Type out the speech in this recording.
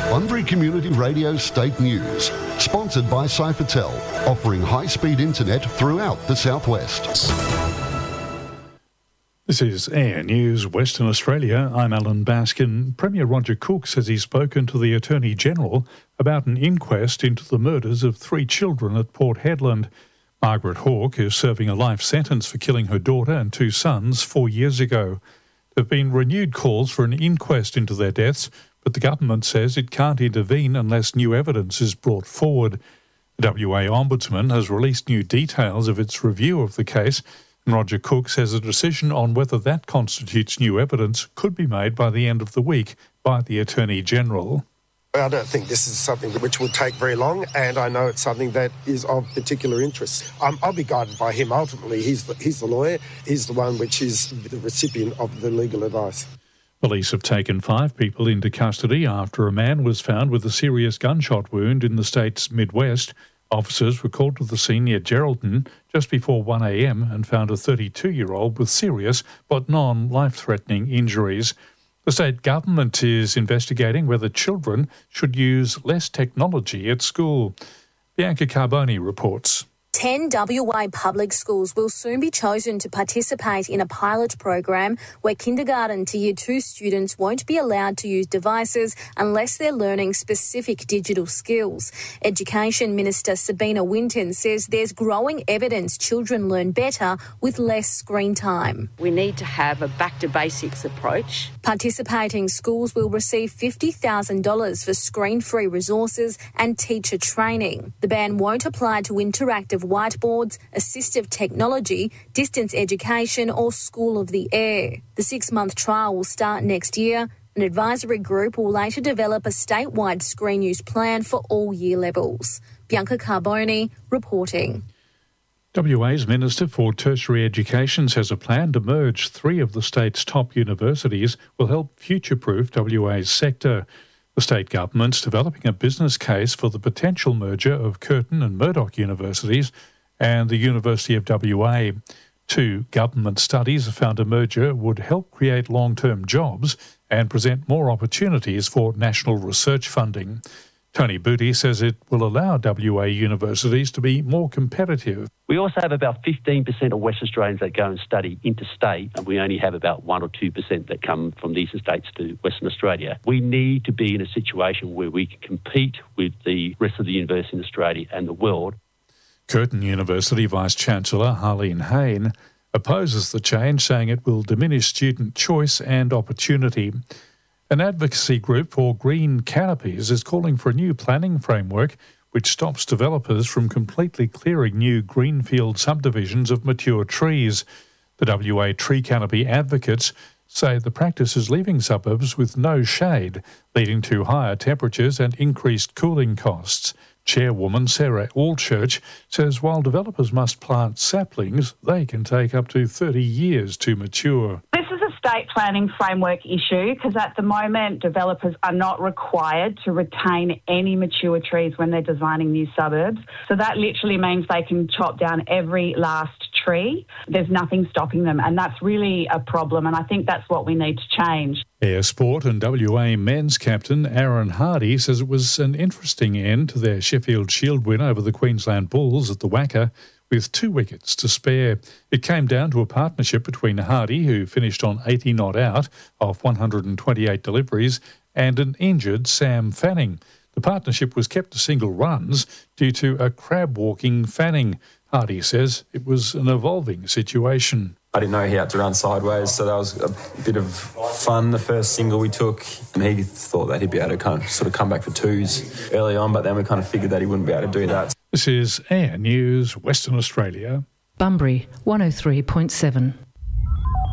Bunbury Community Radio State News, sponsored by Cyphertel, offering high-speed internet throughout the southwest. This is Air News Western Australia. I'm Alan Baskin. Premier Roger Cook says he's spoken to the Attorney-General about an inquest into the murders of 3 children at Port Hedland. Margaret Hawke is serving a life sentence for killing her daughter and 2 sons 4 years ago. There have been renewed calls for an inquest into their deaths, but the government says it can't intervene unless new evidence is brought forward. The WA Ombudsman has released new details of its review of the case, and Roger Cook says a decision on whether that constitutes new evidence could be made by the end of the week by the Attorney-General. I don't think this is something which will take very long, and I know it's something that is of particular interest. I'll be guided by him. Ultimately, he's the lawyer. He's the one which is the recipient of the legal advice. Police have taken 5 people into custody after a man was found with a serious gunshot wound in the state's Midwest. Officers were called to the scene near Geraldton just before 1 a.m. and found a 32-year-old with serious but non-life-threatening injuries. The state government is investigating whether children should use less technology at school. Bianca Carboni reports. 10 WA public schools will soon be chosen to participate in a pilot program where kindergarten to year 2 students won't be allowed to use devices unless they're learning specific digital skills. Education Minister Sabina Winton says there's growing evidence children learn better with less screen time. We need to have a back to basics approach. Participating schools will receive $50,000 for screen-free resources and teacher training. The ban won't apply to interactive whiteboards, assistive technology, distance education or School of the Air. The 6-month trial will start next year. An advisory group will later develop a statewide screen use plan for all year levels. Bianca Carboni reporting. WA's Minister for Tertiary Education says a plan to merge 3 of the state's top universities will help future-proof WA's sector. The state government's developing a business case for the potential merger of Curtin and Murdoch universities and the University of WA. 2 government studies have found a merger would help create long-term jobs and present more opportunities for national research funding. Tony Booty says it will allow WA universities to be more competitive. We also have about 15% of West Australians that go and study interstate, and we only have about 1 or 2% that come from the eastern states to Western Australia. We need to be in a situation where we can compete with the rest of the universities in Australia and the world. Curtin University Vice-Chancellor Harleen Hayne opposes the change, saying it will diminish student choice and opportunity. An advocacy group for green canopies is calling for a new planning framework which stops developers from completely clearing new greenfield subdivisions of mature trees. The WA tree canopy advocates say the practice is leaving suburbs with no shade, leading to higher temperatures and increased cooling costs. Chairwoman Sarah Allchurch says while developers must plant saplings, they can take up to 30 years to mature. This is a state planning framework issue because at the moment developers are not required to retain any mature trees when they're designing new suburbs. So that literally means they can chop down every last tree. There's nothing stopping them, and that's really a problem, and I think that's what we need to change. Air Sport and WA men's captain Aaron Hardy says it was an interesting end to their Sheffield Shield win over the Queensland Bulls at the Wacker, with 2 wickets to spare. It came down to a partnership between Hardy, who finished on 80 not out off 128 deliveries, and an injured Sam Fanning. The partnership was kept to single runs due to a crab-walking Fanning. Hardy says it was an evolving situation. I didn't know he had to run sideways, so that was a bit of fun, the first single we took. And he thought that he'd be able to sort of come back for 2s early on, but then we kind of figured that he wouldn't be able to do that. This is Air News Western Australia. Bunbury 103.7.